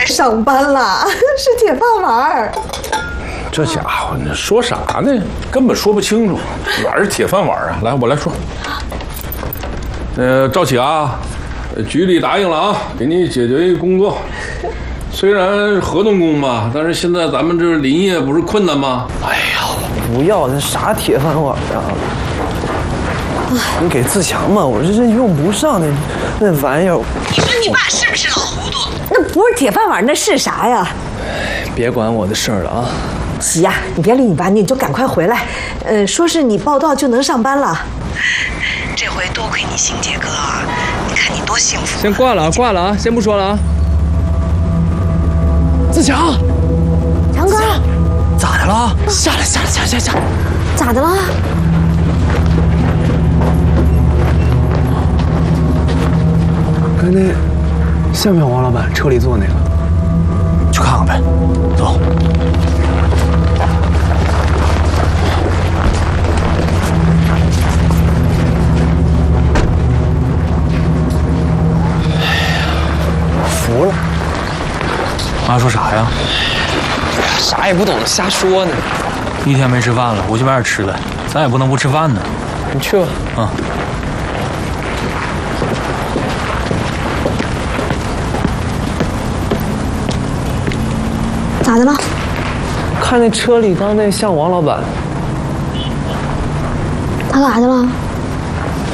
来上班了，是铁饭碗。 这家伙，你说啥呢？根本说不清楚，哪是铁饭碗啊？来，我来说。赵启啊，局里答应了啊，给你解决一个工作。虽然是合同工吧，但是现在咱们这林业不是困难吗？ 哎呀，不要那啥铁饭碗啊！你给自强嘛，我这用不上那玩意儿。 你说你爸是不是老糊涂？那不是铁饭碗，那是啥呀？ 别管我的事儿了啊！ 喜呀，你别理你爸，你就赶快回来。说是你报到就能上班了。这回多亏你星杰哥啊！你看你多幸福。 先挂了啊，挂了啊，先不说了啊。自强， 强哥， 咋的了？下来！ 咋的了？ 跟那像不像王老板车里坐那个？去看看呗，走。服了。 妈说啥呀？ 哎呀，啥也不懂，瞎说呢。 一天没吃饭了，我去买点吃的，咱也不能不吃饭呢。 你去吧。 啊。 咋的了？ 看那车里刚那像王老板。 他干啥去了？